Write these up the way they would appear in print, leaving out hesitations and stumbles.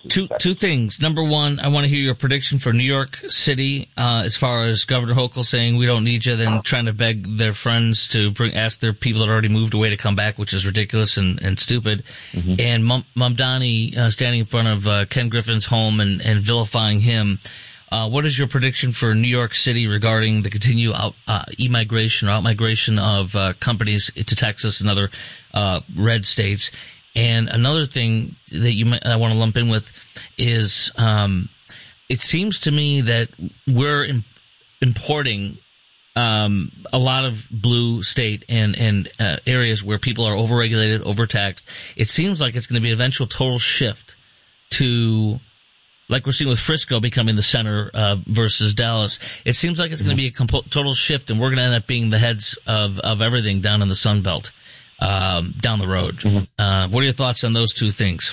Two things. Number one, I want to hear your prediction for New York City as far as Governor Hochul saying we don't need you, then trying to beg their friends to ask their people that already moved away to come back, which is ridiculous and stupid. Mm-hmm. And Mamdani standing in front of Ken Griffin's home and vilifying him. What is your prediction for New York City regarding the continued e-migration or out-migration of companies to Texas and other red states? And another thing that I want to lump in with is it seems to me that we're importing a lot of blue state and areas where people are overregulated, overtaxed. It seems like it's going to be an eventual total shift to, like we're seeing with Frisco becoming the center versus Dallas. It seems like it's going to be a total shift, and we're going to end up being the heads of everything down in the Sun Belt. Down the road. Mm-hmm. What are your thoughts on those two things?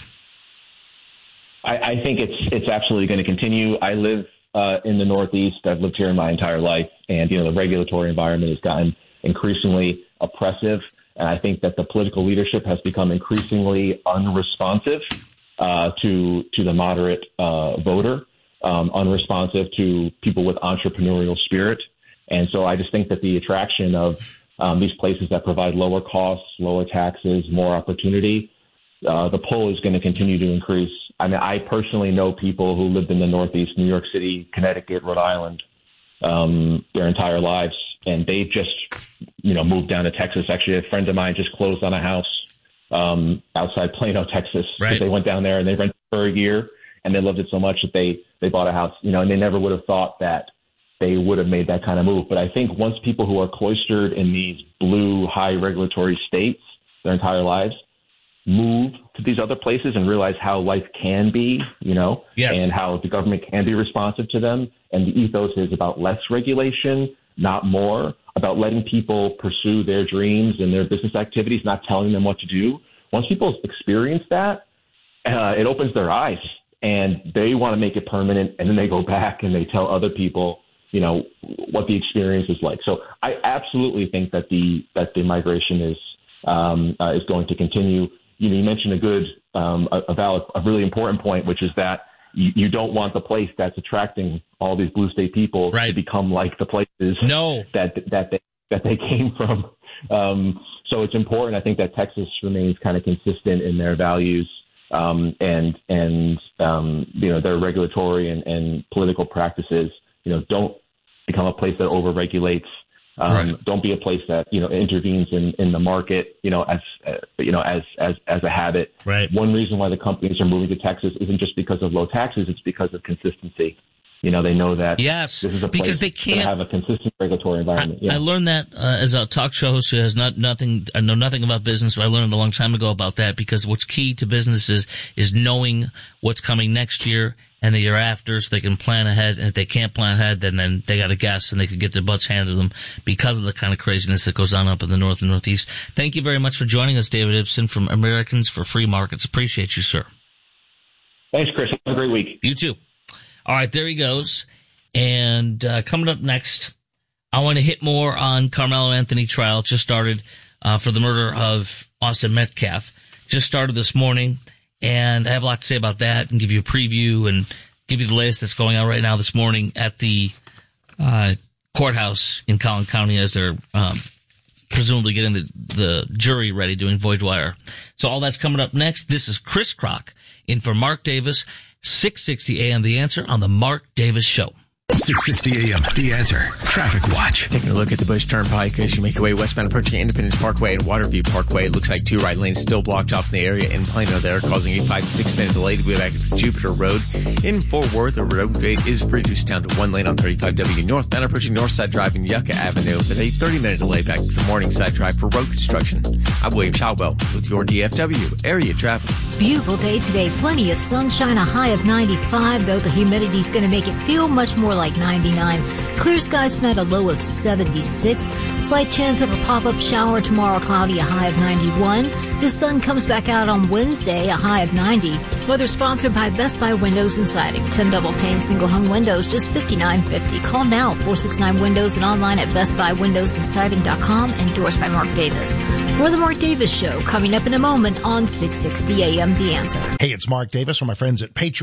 I think it's absolutely going to continue. I live in the Northeast. I've lived here my entire life, and the regulatory environment has gotten increasingly oppressive, and I think that the political leadership has become increasingly unresponsive to the moderate voter, unresponsive to people with entrepreneurial spirit, and so I just think that the attraction of these places that provide lower costs, lower taxes, more opportunity, the pull is going to continue to increase. I mean, I personally know people who lived in the Northeast, New York City, Connecticut, Rhode Island, their entire lives, and they just, moved down to Texas. Actually, a friend of mine just closed on a house outside Plano, Texas. Right. They went down there and they rented for a year, and they loved it so much that they bought a house, and they never would have thought that they would have made that kind of move. But I think once people who are cloistered in these blue, high regulatory states their entire lives move to these other places and realize how life can be, yes, and how the government can be responsive to them. And the ethos is about less regulation, not more, about letting people pursue their dreams and their business activities, not telling them what to do. Once people experience that, it opens their eyes and they want to make it permanent. And then they go back and they tell other people, what the experience is like. So I absolutely think that the migration is going to continue. You mentioned a really important point, which is that you don't want the place that's attracting all these blue state people to become like the places that they came from. So it's important. I think that Texas remains kind of consistent in their values and their regulatory and political practices. Don't become a place that overregulates. Don't be a place that intervenes in the market. As a habit. Right. One reason why the companies are moving to Texas isn't just because of low taxes; it's because of consistency. They know that this is a place because they can't have a consistent regulatory environment. I learned that as a talk show host who has nothing. I know nothing about business, but I learned a long time ago about that because what's key to businesses is knowing what's coming next year and the year after, so they can plan ahead. And if they can't plan ahead, then they got to guess, and they could get their butts handed to them because of the kind of craziness that goes on up in the North and Northeast. Thank you very much for joining us, David Ibsen from Americans for Free Markets. Appreciate you, sir. Thanks, Chris. Have a great week. You too. All right, there he goes. And coming up next, I want to hit more on Carmelo Anthony trial. It just started for the murder of Austin Metcalf. Just started this morning. And I have a lot to say about that and give you a preview and give you the latest that's going on right now this morning at the courthouse in Collin County as they're presumably getting the jury ready, doing void wire. So all that's coming up next. This is Chris Kroc in for Mark Davis, 660 AM The Answer on the Mark Davis Show. 660 AM The Answer Traffic Watch. Taking a look at the Bush Turnpike as you make your way westbound approaching Independence Parkway and Waterview Parkway. It looks like two right lanes still blocked off in the area in Plano there, causing a 5 to 6 minute delay to be back to Jupiter Road. In Fort Worth, the roadway is reduced down to one lane on 35W northbound approaching Northside Drive and Yucca Avenue with a 30-minute delay back to Morningside Drive for road construction. I'm William Shotwell with your DFW area traffic. Beautiful day today. Plenty of sunshine, a high of 95, though the humidity is going to make it feel much more like 99. Clear skies tonight, a low of 76. Slight chance of a pop-up shower tomorrow, cloudy, a high of 91. The sun comes back out on Wednesday, a high of 90. Weather sponsored by Best Buy Windows and Siding. 10 double-pane single-hung windows, just $59.50. Call now, 469-WINDOWS, and online at bestbuywindowsandsiding.com. Endorsed by Mark Davis. For the Mark Davis Show, coming up in a moment on 660 AM The Answer. Hey, it's Mark Davis from my friends at Patriot